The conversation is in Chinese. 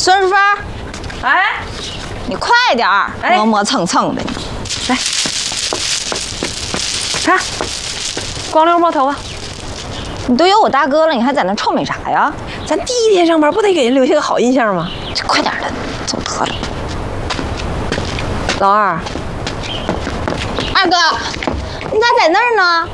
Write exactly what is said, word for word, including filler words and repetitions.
孙师傅， 哎， 你快点儿， 哎磨磨蹭蹭的。 来，看，光溜吗头发？ 你都有我大哥了，你还在那臭美啥呀？ 咱第一天上班不得给人留下个好印象吗？ 这快点的，走得了。 老二， 二哥，你咋在那儿呢？